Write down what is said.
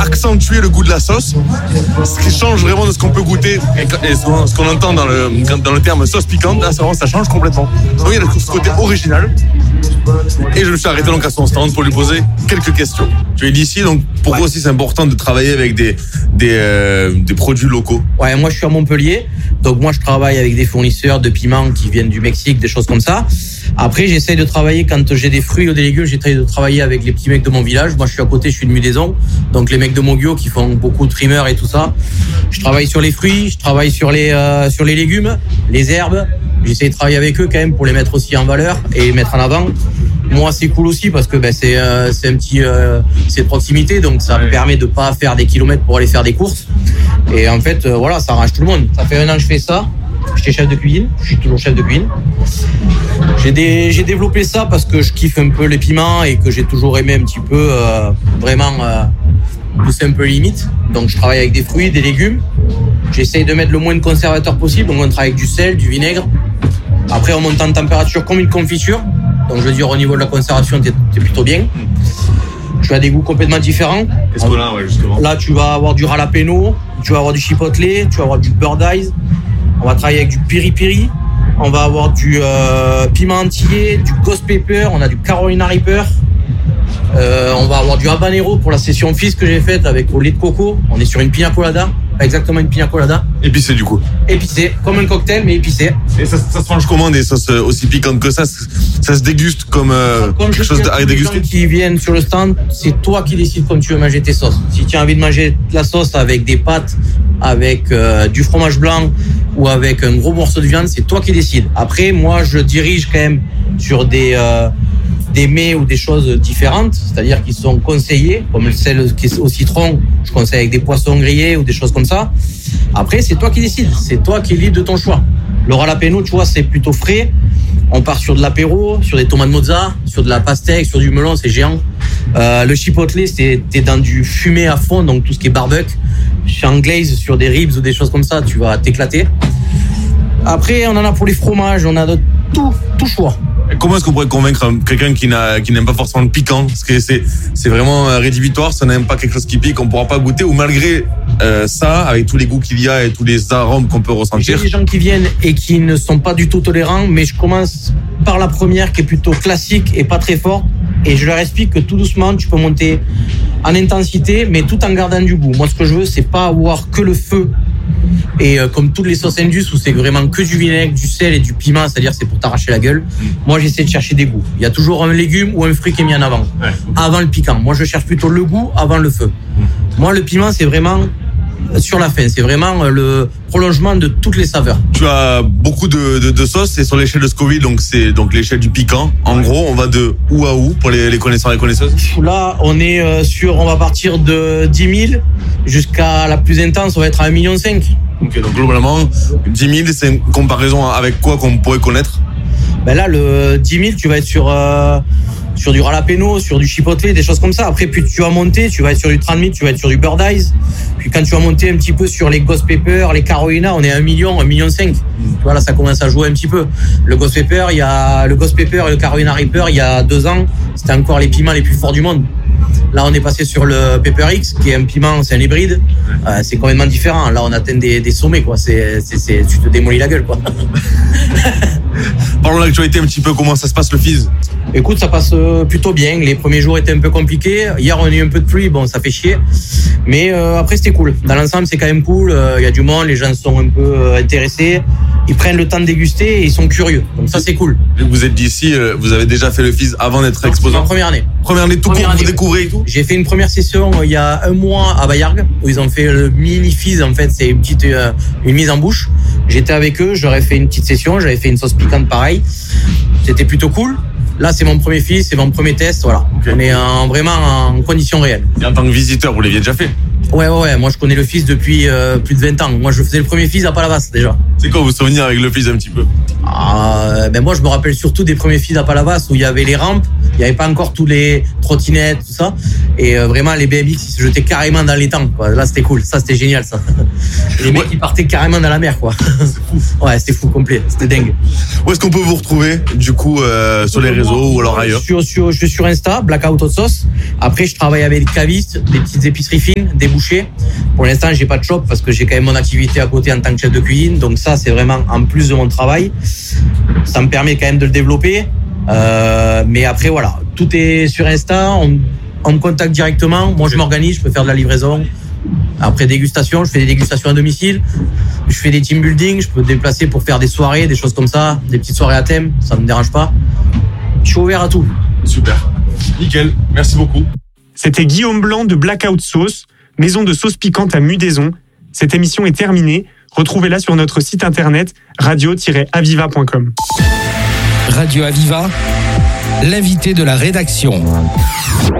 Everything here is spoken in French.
accentuer le goût de la sauce, ce qui change vraiment de ce qu'on peut goûter et ce qu'on entend dans le terme sauce piquante. Là, ça change complètement. Donc il y a ce côté original. Et je me suis arrêté donc à son stand pour lui poser quelques questions. Tu es d'ici, donc pour vous aussi c'est important de travailler avec des produits locaux. Ouais, moi je suis à Montpellier, donc moi je travaille avec des fournisseurs de piments qui viennent du Mexique, des choses comme ça. Après j'essaye de travailler quand j'ai des fruits ou des légumes, j'essaye de travailler avec les petits mecs de mon village. Moi je suis à côté, je suis de Mudaison, donc les mecs de Mogio qui font beaucoup de trimeurs et tout ça. Je travaille sur les fruits, je travaille sur les légumes, les herbes. J'essaie de travailler avec eux quand même pour les mettre aussi en valeur et les mettre en avant. Moi, c'est cool aussi parce que c'est un petit c'est de proximité, donc ça me permet de pas faire des kilomètres pour aller faire des courses. Et en fait, voilà, ça arrange tout le monde. Ça fait 1 an que je fais ça. J'étais chef de cuisine, je suis toujours chef de cuisine. J'ai développé ça parce que je kiffe un peu les piments et que j'ai toujours aimé un petit peu vraiment pousser un peu les limites. Donc je travaille avec des fruits, des légumes. J'essaye de mettre le moins de conservateurs possible. Donc on travaille avec du sel, du vinaigre. Après on monte en température comme une confiture. Donc je veux dire au niveau de la conservation t'es plutôt bien. Tu as des goûts complètement différents. Qu'est-ce qu'on a, justement? Là tu vas avoir du jalapeno, tu vas avoir du chipotle, tu vas avoir du bird eyes. On va travailler avec du piri-piri. On va avoir du piment entier, du ghost pepper, on a du Carolina Reaper. On va avoir du habanero pour la session fils que j'ai faite avec au lait de coco. On est sur une pina colada, pas exactement une pina colada. Épicé du coup. Épicé, comme un cocktail mais épicé. Et ça se mange comment des sauces aussi piquantes que ça? Ça se déguste comme quelque chose à déguster? Les gens qui viennent sur le stand, c'est toi qui décides comme tu veux manger tes sauces. Si tu as envie de manger de la sauce avec des pâtes, avec du fromage blanc ou avec un gros morceau de viande, c'est toi qui décides. Après, moi, je dirige quand même sur des mets ou des choses différentes, c'est-à-dire qui sont conseillés, comme celle qui est au citron, je conseille avec des poissons grillés ou des choses comme ça. Après, c'est toi qui décides, c'est toi qui es libre de ton choix. Le jalapeno, tu vois, c'est plutôt frais. On part sur de l'apéro, sur des tomates mozza, sur de la pastèque, sur du melon, c'est géant. Le chipotle, t'es dans du fumé à fond, donc tout ce qui est barbecue. Chez Anglaise, sur des ribs ou des choses comme ça, tu vas t'éclater. Après, on en a pour les fromages, on a de tout choix. Et comment est-ce qu'on pourrait convaincre quelqu'un qui n'aime pas forcément le piquant? Parce que c'est vraiment rédhibitoire, si on n'aime pas quelque chose qui pique, on ne pourra pas goûter, ou malgré ça, avec tous les goûts qu'il y a et tous les arômes qu'on peut ressentir. J'ai des gens qui viennent et qui ne sont pas du tout tolérants, mais je commence par la première qui est plutôt classique et pas très forte. Et je leur explique que tout doucement, tu peux monter en intensité, mais tout en gardant du goût. Moi, ce que je veux, c'est pas avoir que le feu. Et comme toutes les sauces indus où c'est vraiment que du vinaigre, du sel et du piment, c'est-à-dire c'est pour t'arracher la gueule. Moi, j'essaie de chercher des goûts. Il y a toujours un légume ou un fruit qui est mis en avant, avant le piquant. Moi, je cherche plutôt le goût avant le feu. Moi, le piment, c'est vraiment sur la fin. C'est vraiment le prolongement de toutes les saveurs. Tu as beaucoup de sauces, c'est sur l'échelle de Scoville, donc c'est donc l'échelle du piquant. En gros, on va de où à où pour les connaisseurs et les connaisseuses? Là, on va partir de 10 000 jusqu'à la plus intense, on va être à 1,5 million. Ok, donc globalement, 10 000, c'est une comparaison avec quoi qu'on pourrait connaître? Ben là, le 10 000, tu vas être sur du jalapeno, sur du chipotle, des choses comme ça. Après, puis tu vas monter, tu vas être sur du 30 000, tu vas être sur du bird eyes. Puis quand tu vas monter un petit peu sur les ghost pepper, les Carolina, on est à 1 million, 1,5 million. Tu vois, là, ça commence à jouer un petit peu. Le ghost pepper et le Carolina Reaper, il y a 2 ans, c'était encore les piments les plus forts du monde. Là, on est passé sur le Pepper X, qui est un piment, c'est un hybride. C'est complètement différent. Là, on atteint des sommets, quoi. Tu te démolis la gueule, quoi. Parlons de l'actualité un petit peu. Comment ça se passe le Fizz? Écoute, ça passe plutôt bien. Les premiers jours étaient un peu compliqués. Hier, on a eu un peu de pluie. Bon, ça fait chier. Mais après, c'était cool. Dans l'ensemble, c'est quand même cool. Il y a du monde. Les gens sont un peu intéressés. Ils prennent le temps de déguster et ils sont curieux. Donc ça, c'est cool. Vous êtes d'ici. Vous avez déjà fait le Fizz avant d'être exposant? En première année. Première année tout court, vous découvrez et tout? J'ai fait une première session il y a 1 mois à Bayargues où ils ont fait le mini Fizz. En fait, c'est une mise en bouche. J'étais avec eux. J'aurais fait une petite session. J'avais fait une sauce piquante pareil. C'était plutôt cool. Là, c'est mon premier Fizz, c'est mon premier test. Voilà. Okay. On est vraiment en conditions réelles. Et en tant que visiteur, vous l'aviez déjà fait? Ouais. Moi, je connais le Fizz depuis plus de 20 ans. Moi, je faisais le premier Fizz à Palavas déjà. C'est quoi vos souvenirs avec le Fizz un petit peu? Moi, je me rappelle surtout des premiers Fizz à Palavas où il y avait les rampes Il n'y avait pas encore tous les trottinettes, tout ça. Et vraiment, les BMX, ils se jetaient carrément dans les temps, quoi. Là, c'était cool. Ça, c'était génial, ça. Les mecs, ils partaient carrément dans la mer, quoi. Ouais, c'était fou complet. C'était dingue. Où est-ce qu'on peut vous retrouver, du coup, sur les réseaux ou alors ailleurs? Je suis sur Insta, Blackout Hot Sauce. Après, je travaille avec des cavistes, des petites épiceries fines, des bouchers. Pour l'instant, j'ai pas de shop parce que j'ai quand même mon activité à côté en tant que chef de cuisine. Donc ça, c'est vraiment en plus de mon travail. Ça me permet quand même de le développer. Mais après, voilà, tout est sur Insta. On me contacte directement. Moi, je m'organise, je peux faire de la livraison. Après dégustation, je fais des dégustations à domicile. Je fais des team building. Je peux me déplacer pour faire des soirées, des choses comme ça, des petites soirées à thème. Ça me dérange pas. Je suis ouvert à tout. Super. Nickel. Merci beaucoup. C'était Guillaume Blanc de Blackout Sauce, maison de sauce piquante à Mudaison. Cette émission est terminée. Retrouvez-la sur notre site internet radio-aviva.com. Radio Aviva, l'invité de la rédaction.